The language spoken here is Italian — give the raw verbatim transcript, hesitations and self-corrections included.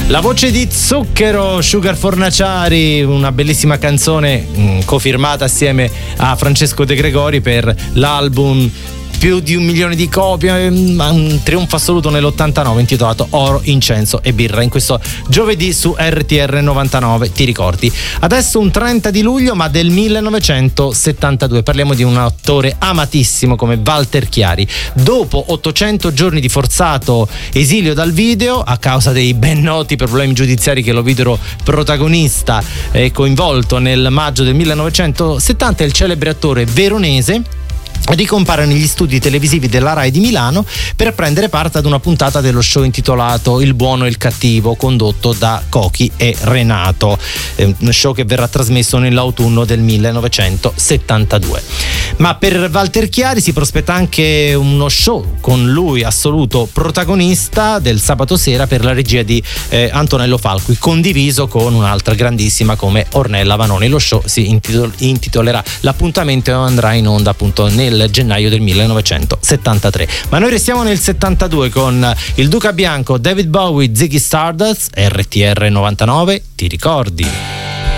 La voce di Zucchero, Sugar Fornaciari, una bellissima canzone mh, cofirmata assieme a Francesco De Gregori per l'album più di un milione di copie, un trionfo assoluto nell'ottantanove intitolato Oro, Incenso e Birra, in questo giovedì su R T R novantanove, ti ricordi? Adesso un trenta di luglio ma del millenovecentosettantadue, parliamo di un attore amatissimo come Walter Chiari. Dopo ottocento giorni di forzato esilio dal video a causa dei ben noti problemi giudiziari che lo videro protagonista e coinvolto nel maggio del millenovecentosettanta, il celebre attore veronese ricompare negli studi televisivi della Rai di Milano per prendere parte ad una puntata dello show intitolato Il buono e il cattivo, condotto da Cochi e Renato, un show che verrà trasmesso nell'autunno del millenovecentosettantadue. Ma per Walter Chiari si prospetta anche uno show con lui assoluto protagonista del sabato sera per la regia di eh, Antonello Falqui, condiviso con un'altra grandissima come Ornella Vanoni. Lo show si intitol- intitolerà L'appuntamento e andrà in onda appunto nel gennaio del millenovecentosettantatré. Ma noi restiamo nel settantadue con il Duca Bianco, David Bowie, Ziggy Stardust, R T R novantanove, ti ricordi?